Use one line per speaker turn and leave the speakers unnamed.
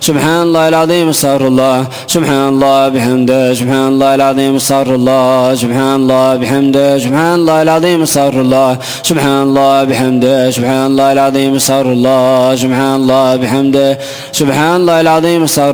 سبحان الله العظيم استغفر الله سبحان الله بحمده سبحان الله العظيم استغفر الله سبحان الله بحمده سبحان الله العظيم استغفر الله سبحان الله بحمده سبحان الله العظيم استغفر الله سبحان الله بحمده سبحان الله العظيم استغفر